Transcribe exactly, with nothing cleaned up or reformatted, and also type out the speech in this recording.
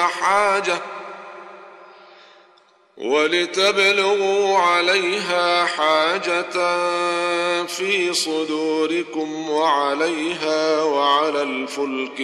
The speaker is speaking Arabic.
حاجة ولتبلغوا عليها حاجة في صدوركم وعليها وعلى الفلك